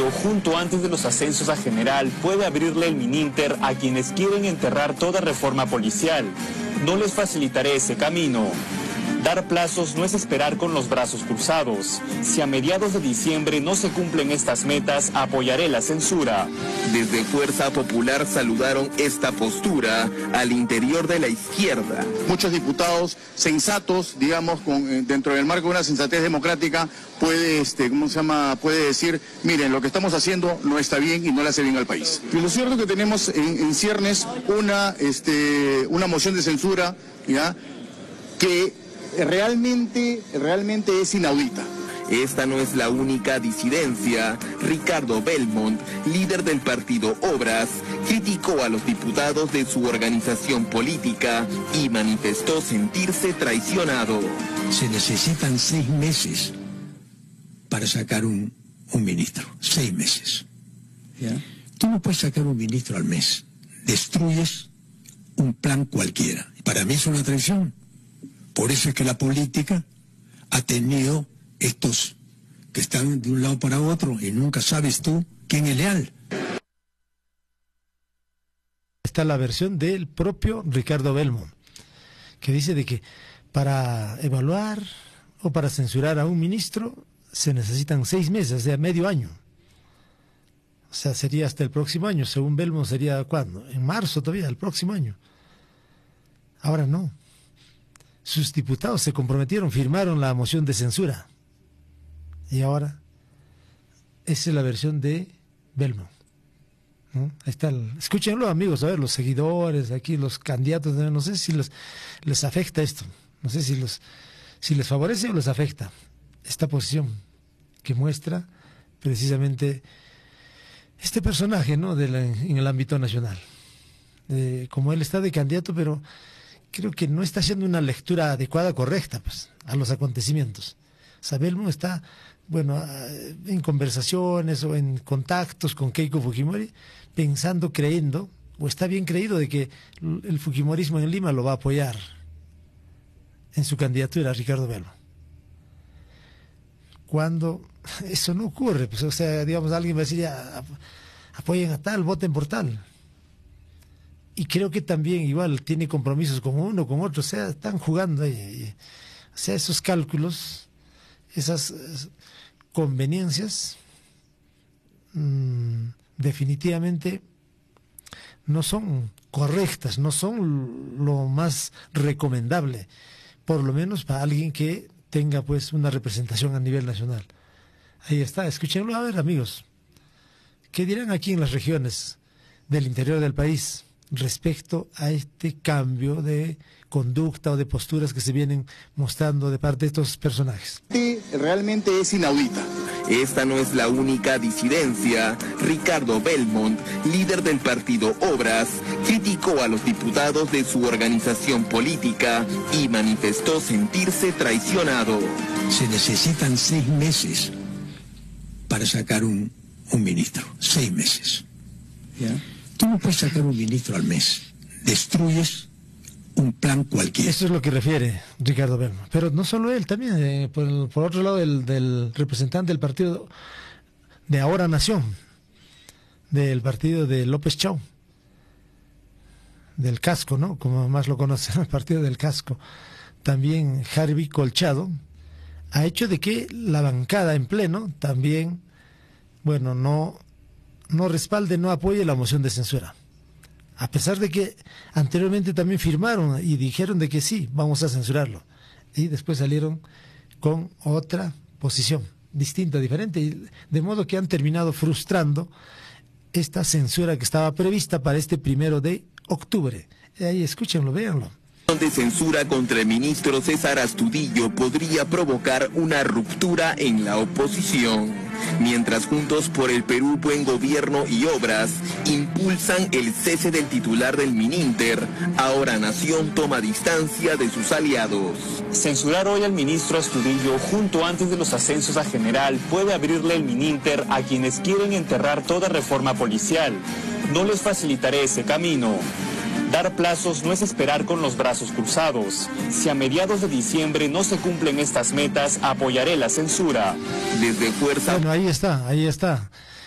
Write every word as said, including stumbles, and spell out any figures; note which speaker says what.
Speaker 1: junto antes de los ascensos a general, puede abrirle el Mininter a quienes quieren enterrar toda reforma policial. No les facilitaré ese camino. Dar plazos no es esperar con los brazos cruzados. Si a mediados de diciembre no se cumplen estas metas, apoyaré la censura.
Speaker 2: Desde Fuerza Popular saludaron esta postura al interior de la izquierda.
Speaker 3: Muchos diputados sensatos, digamos, con, dentro del marco de una sensatez democrática, puede, este, ¿cómo se llama? Puede decir, miren, lo que estamos haciendo no está bien y no le hace bien al país. Y lo cierto es que tenemos en, en ciernes una, este, una moción de censura, ¿ya?, que realmente, realmente es inaudita.
Speaker 2: Esta no es la única disidencia. Ricardo Belmont, líder del partido Obras, criticó a los diputados de su organización política y manifestó sentirse traicionado.
Speaker 4: Se necesitan seis meses para sacar un, un ministro. Seis meses. ¿Ya? Tú no puedes sacar un ministro al mes. Destruyes un plan cualquiera. Para mí es una traición. Por eso es que la política ha tenido estos que están de un lado para otro y nunca sabes tú quién es leal.
Speaker 5: Está la versión del propio Ricardo Belmont, que dice de que para evaluar o para censurar a un ministro se necesitan seis meses, o sea, medio año. O sea, sería hasta el próximo año. Según Belmont, sería ¿cuándo? En marzo todavía, el próximo año. Ahora no. Sus diputados se comprometieron, firmaron la moción de censura. Y ahora, esa es la versión de Belmont. ¿No? Ahí está el, escúchenlo, amigos, a ver, los seguidores, aquí los candidatos, no sé si los, les afecta esto. No sé si, los, si les favorece o les afecta esta posición que muestra precisamente este personaje, ¿no?, de la, en el ámbito nacional. Eh, como él está de candidato, pero creo que no está haciendo una lectura adecuada, correcta, pues, a los acontecimientos. O sea, Belmont está, bueno, en conversaciones o en contactos con Keiko Fujimori, pensando, creyendo, o está bien creído de que el fujimorismo en Lima lo va a apoyar en su candidatura, Ricardo Belmont. Cuando eso no ocurre, pues, o sea, digamos, alguien va a decir, ya, apoyen a tal, voten por tal. Y creo que también igual tiene compromisos con uno, con otro, o sea, están jugando ahí. O sea, esos cálculos, esas conveniencias, mmm, definitivamente no son correctas, no son lo más recomendable, por lo menos para alguien que tenga pues una representación a nivel nacional. Ahí está, escúchenlo, a ver, amigos, ¿qué dirán aquí en las regiones del interior del país respecto a este cambio de conducta o de posturas que se vienen mostrando de parte de estos personajes?
Speaker 3: Realmente es inaudita.
Speaker 2: Esta no es la única disidencia. Ricardo Belmont, líder del partido Obras, criticó a los diputados de su organización política y manifestó sentirse traicionado.
Speaker 4: Se necesitan seis meses para sacar un, un ministro. Seis meses. ¿Ya? Tú no puedes sacar un ministro al mes. Destruyes un plan cualquiera.
Speaker 5: Eso es lo que refiere Ricardo Belmont. Pero no solo él, también, eh, por, el, por otro lado, el del representante del partido de Ahora Nación, del partido de López Chau, del Casco, ¿no?, como más lo conocen, el partido del Casco. También Harvey Colchado ha hecho de que la bancada en pleno también, bueno, no... no respalde, no apoye la moción de censura. A pesar de que anteriormente también firmaron y dijeron de que sí, vamos a censurarlo. Y después salieron con otra posición, distinta, diferente. Y de modo que han terminado frustrando esta censura que estaba prevista para este primero de octubre. Y ahí escúchenlo, véanlo.
Speaker 2: De censura contra el ministro César Astudillo podría provocar una ruptura en la oposición, mientras Juntos por el Perú, Buen Gobierno y Obras impulsan el cese del titular del Mininter. Ahora Nación toma distancia de sus aliados.
Speaker 1: Censurar hoy al ministro Astudillo junto antes de los ascensos a general puede abrirle el Mininter a quienes quieren enterrar toda reforma policial. No les facilitaré ese camino. Dar plazos no es esperar con los brazos cruzados. Si a mediados de diciembre no se cumplen estas metas, apoyaré la censura.
Speaker 2: Desde Fuerza...
Speaker 5: Bueno, ahí está, ahí está.